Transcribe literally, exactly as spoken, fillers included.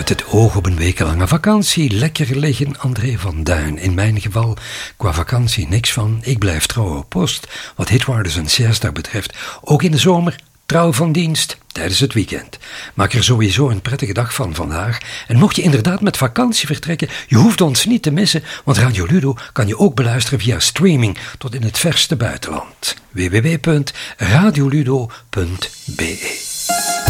Met het oog op een wekenlange vakantie. Lekker liggen, André van Duin. In mijn geval, qua vakantie niks van. Ik blijf trouw op post, wat hitwaardes en siesta betreft. Ook in de zomer, trouw van dienst, tijdens het weekend. Maak er sowieso een prettige dag van vandaag. En mocht je inderdaad met vakantie vertrekken, je hoeft ons niet te missen, want Radio Ludo kan je ook beluisteren via streaming tot in het verste buitenland. w w w punt radioludo punt b e